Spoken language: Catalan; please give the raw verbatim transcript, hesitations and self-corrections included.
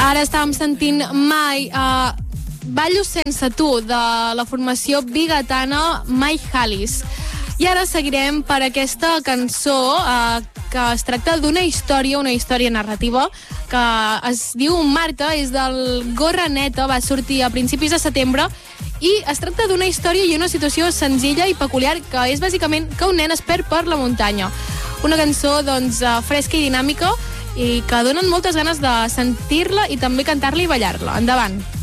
Ara estàvem sentint Mai, uh, Ballo sense tu, de la formació bigatana My Halis. I ara seguirem per aquesta cançó uh, que es tracta d'una història, una història narrativa, que es diu Marta, és del Gorra Neta, va sortir a principis de setembre, i es tracta d'una història i una situació senzilla i peculiar, que és bàsicament que un nen es perd per la muntanya. Una cançó, doncs, uh, fresca i dinàmica, i que donen moltes ganes de sentir-la i també cantar-la i ballar-la. Endavant!